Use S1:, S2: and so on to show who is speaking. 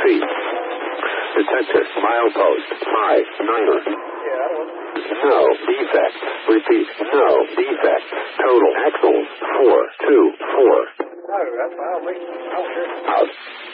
S1: C. Detector, milepost, 5-9er. No defect. Repeat, no defect. Total axles, 424.
S2: No, that's fine. I don't care.
S1: Out.